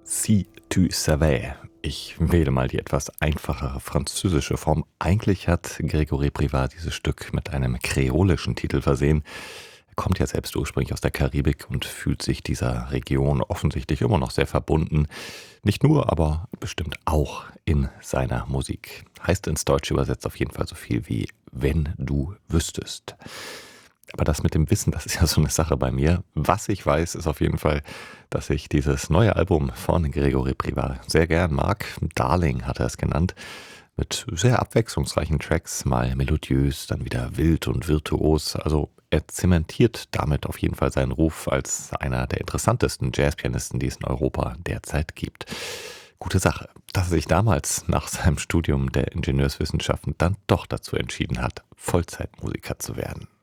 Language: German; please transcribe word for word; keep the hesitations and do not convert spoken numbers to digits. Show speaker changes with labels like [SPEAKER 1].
[SPEAKER 1] Si tu savais. Ich wähle mal die etwas einfachere französische Form. Eigentlich hat Grégory Privat dieses Stück mit einem kreolischen Titel versehen. Er kommt ja selbst ursprünglich aus der Karibik und fühlt sich dieser Region offensichtlich immer noch sehr verbunden. Nicht nur, aber bestimmt auch in seiner Musik. Heißt ins Deutsche übersetzt auf jeden Fall so viel wie „Wenn du wüsstest“. Aber das mit dem Wissen, das ist ja so eine Sache bei mir. Was ich weiß, ist auf jeden Fall, dass ich dieses neue Album von Grégory Privat sehr gern mag. „Darling“ hat er es genannt, mit sehr abwechslungsreichen Tracks, mal melodiös, dann wieder wild und virtuos. Also, er zementiert damit auf jeden Fall seinen Ruf als einer der interessantesten Jazzpianisten, die es in Europa derzeit gibt. Gute Sache, dass er sich damals nach seinem Studium der Ingenieurswissenschaften dann doch dazu entschieden hat, Vollzeitmusiker zu werden.